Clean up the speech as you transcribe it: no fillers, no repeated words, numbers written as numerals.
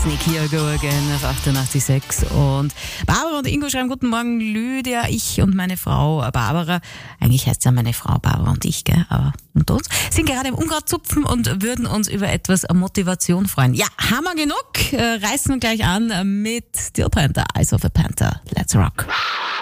Nick here, go again auf 88.6. Und Barbara und Ingo schreiben: Guten Morgen, Lydia, ich und meine Frau Barbara. Eigentlich heißt es ja meine Frau Barbara und ich, gell? Aber und uns sind gerade im Unkrautzupfen und würden uns über etwas Motivation freuen. Ja, haben wir genug. Reißen gleich an mit Steel Panther, Eyes of a Panther. Let's rock.